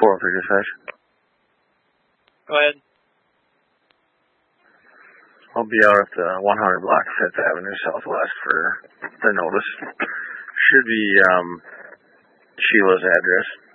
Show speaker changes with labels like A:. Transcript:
A: 403 dispatch.
B: Go ahead.
A: I'll be out at the 100 block of 5th Avenue Southwest for the notice. Should be Sheila's address.